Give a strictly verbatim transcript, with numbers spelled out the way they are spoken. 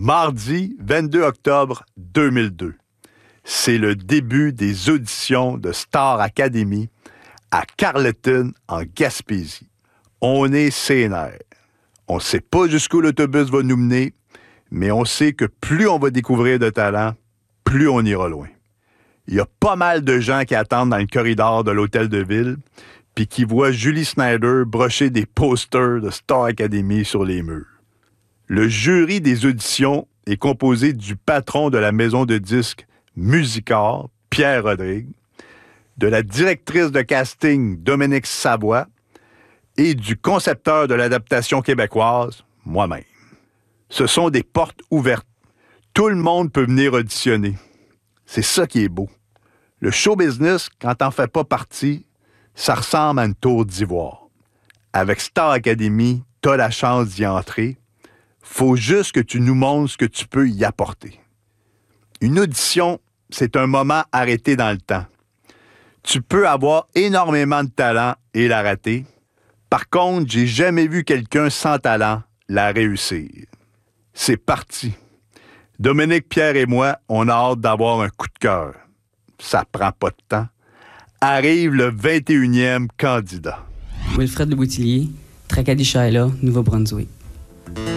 Mardi vingt-deux octobre deux mille deux. C'est le début des auditions de Star Academy à Carleton, en Gaspésie. On est sénère. On ne sait pas jusqu'où l'autobus va nous mener, mais on sait que plus on va découvrir de talent, plus on ira loin. Il y a pas mal de gens qui attendent dans le corridor de l'hôtel de ville puis qui voient Julie Snyder brocher des posters de Star Academy sur les murs. Le jury des auditions est composé du patron de la maison de disques Musicor, Pierre Rodrigue, de la directrice de casting, Dominique Savoie, et du concepteur de l'adaptation québécoise, moi-même. Ce sont des portes ouvertes. Tout le monde peut venir auditionner. C'est ça qui est beau. Le show business, quand t'en fais pas partie, ça ressemble à une tour d'ivoire. Avec Star Academy, t'as la chance d'y entrer. Faut juste que tu nous montres ce que tu peux y apporter. Une audition, c'est un moment arrêté dans le temps. Tu peux avoir énormément de talent et la rater. Par contre, j'ai jamais vu quelqu'un sans talent la réussir. C'est parti. Dominique, Pierre et moi, on a hâte d'avoir un coup de cœur. Ça prend pas de temps. Arrive le vingt et unième candidat. Wilfred Le Boutillier, Tracadie-Shaila, Nouveau-Brunswick.